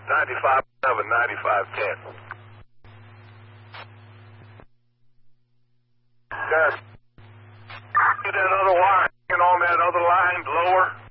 95.7, 95.10. Yes. Get that other wire hanging on that other line lower.